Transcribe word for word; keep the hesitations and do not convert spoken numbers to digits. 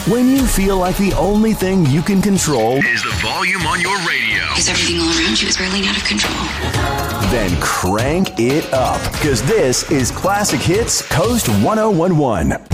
When you feel like the only thing you can control is the volume on your radio. Because everything all around you is whirling out of control. Then crank it up, because this is Classic Hits Coast one oh one one.